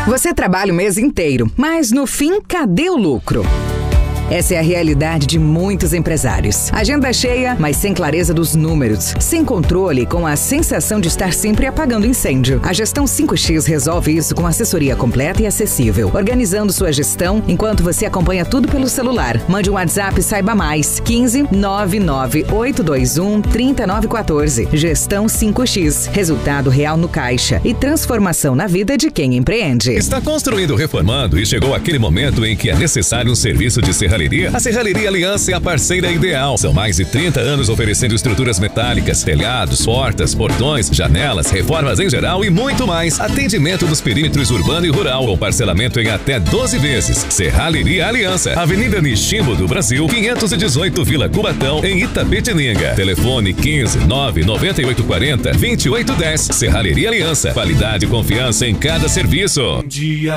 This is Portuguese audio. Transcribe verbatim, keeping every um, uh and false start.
Você trabalha o mês inteiro, mas no fim, cadê o lucro? Essa é a realidade de muitos empresários. Agenda cheia, mas sem clareza dos números. Sem controle, com a sensação de estar sempre apagando incêndio. A Gestão cinco X resolve isso com assessoria completa e acessível. Organizando sua gestão enquanto você acompanha tudo pelo celular. Mande um WhatsApp e saiba mais. quinze, nove nove oito dois um, três nove um quatro. Gestão cinco X. Resultado real no caixa e transformação na vida de quem empreende. Está construindo, reformando e chegou aquele momento em que é necessário um serviço de serralheria? A Serralheria Aliança é a parceira ideal. São mais de trinta anos oferecendo estruturas metálicas, telhados, portas, portões, janelas, reformas em geral e muito mais. Atendimento nos perímetros urbano e rural, com parcelamento em até doze vezes. Serralheria Aliança, Avenida Nishimbo do Brasil, quinhentos e dezoito, Vila Cubatão, em Itapetininga. Telefone quinze, nove nove oito quatro zero, vinte e oito dez. Serralheria Aliança, qualidade e confiança em cada serviço. Um dia